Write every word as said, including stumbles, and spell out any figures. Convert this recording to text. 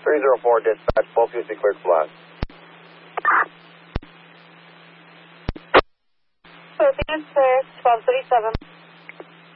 three zero four, dispatch, both U C cleared from last. Proceed six, twelve thirty-seven.